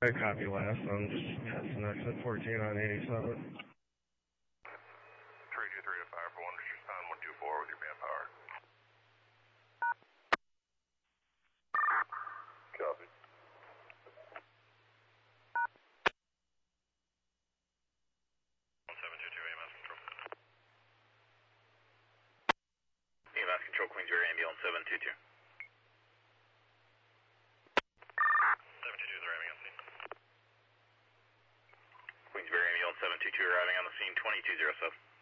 I copy last. I'm just passing exit 14 on 87. 323 to fire for 1, respond 124 with your manpower. Copy. EMS control, Queensbury ambulance 722. 722 is arriving on scene. Queensbury ambulance 722 arriving on the scene 2207.